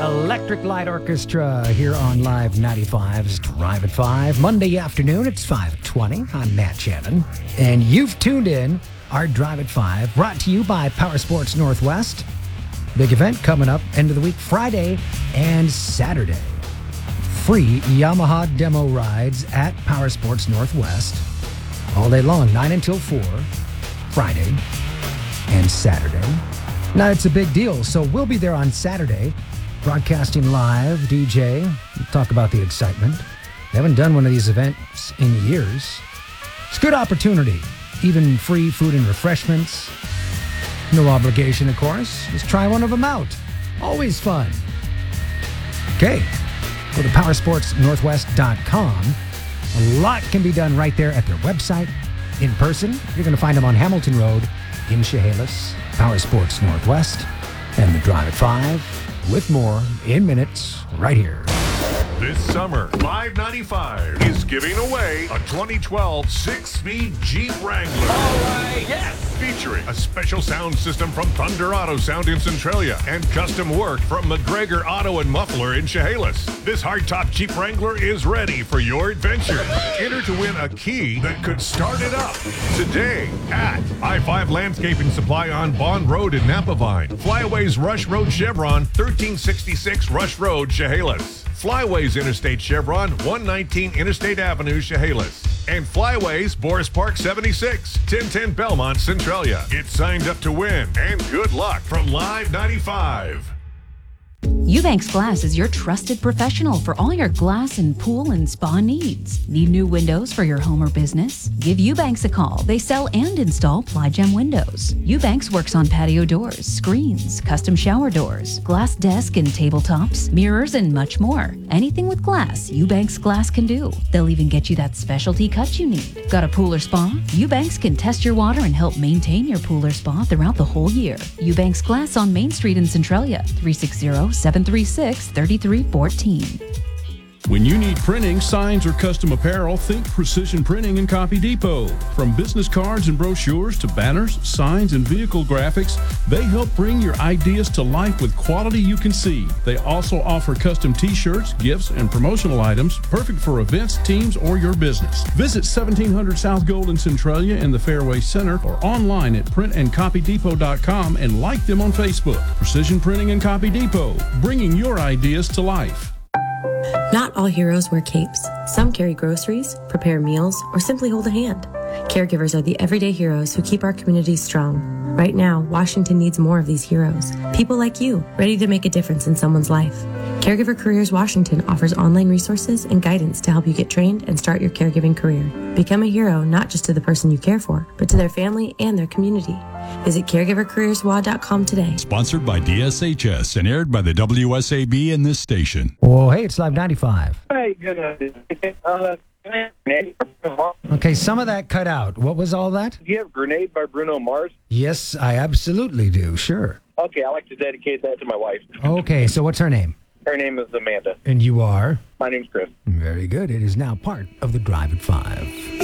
Electric Light Orchestra here on Live 95's Drive at 5. Monday afternoon, it's 5:20. I'm Matt Shannon. And you've tuned in our Drive at 5, brought to you by Power Sports Northwest. Big event coming up, end of the week, Friday and Saturday. Free Yamaha demo rides at Power Sports Northwest all day long, 9 until 4, Friday and Saturday. Now, it's a big deal, so we'll be there on Saturday, broadcasting live, DJ, talk about the excitement. They haven't done one of these events in years. It's a good opportunity, even free food and refreshments. No obligation, of course. Just try one of them out. Always fun. Okay, go to powersportsnorthwest.com. A lot can be done right there at their website. In person, you're going to find them on Hamilton Road in Chehalis, Power Sports Northwest, and the Drive at 5, with more in minutes right here. This summer, Live 95 is giving away a 2012 six-speed Jeep Wrangler. All right, yes! Featuring a special sound system from Thunder Auto Sound in Centralia and custom work from McGregor Auto and Muffler in Chehalis. This hardtop Jeep Wrangler is ready for your adventure. Enter to win a key that could start it up today at I-5 Landscaping Supply on Bond Road in Napavine. Flyaway's Rush Road Chevron, 1366 Rush Road, Chehalis. Flyways Interstate Chevron, 119 Interstate Avenue, Chehalis. And Flyways Boris Park 76, 1010 Belmont, Centralia. Get signed up to win, and good luck from Live 95. Eubanks Glass is your trusted professional for all your glass and pool and spa needs. Need new windows for your home or business? Give Eubanks a call. They sell and install Plygem windows. Eubanks works on patio doors, screens, custom shower doors, glass desk and tabletops, mirrors, and much more. Anything with glass, Eubanks Glass can do. They'll even get you that specialty cut you need. Got a pool or spa? Eubanks can test your water and help maintain your pool or spa throughout the whole year. Eubanks Glass on Main Street in Centralia, 360-736-3314. When you need printing, signs, or custom apparel, think Precision Printing and Copy Depot. From business cards and brochures to banners, signs, and vehicle graphics, they help bring your ideas to life with quality you can see. They also offer custom t-shirts, gifts, and promotional items perfect for events, teams, or your business. Visit 1700 South Golden Centralia in the Fairway Center or online at printandcopydepot.com and like them on Facebook. Precision Printing and Copy Depot, bringing your ideas to life. Not all heroes wear capes. Some carry groceries, prepare meals, or simply hold a hand. Caregivers are the everyday heroes who keep our communities strong. Right now, Washington needs more of these heroes. People like you, ready to make a difference in someone's life. Caregiver Careers Washington offers online resources and guidance to help you get trained and start your caregiving career. Become a hero not just to the person you care for, but to their family and their community. Visit caregivercareerswa.com today. Sponsored by DSHS and aired by the WSAB in this station. Oh, hey, it's Live 95. Hey, good. Okay, some of that cut out. What was all that? Do you have Grenade by Bruno Mars? Yes, I absolutely do, sure. Okay, I like to dedicate that to my wife. Okay, so what's her name? Her name is Amanda. And you are? My name's Chris. Very good. It is now part of the Drive at 5.